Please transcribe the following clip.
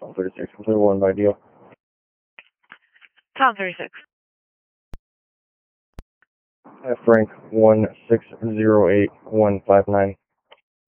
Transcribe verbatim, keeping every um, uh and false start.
Tom thirty-six, complete one by deal. Tom thirty-six. Uh, Frank one six zero eight one five nine.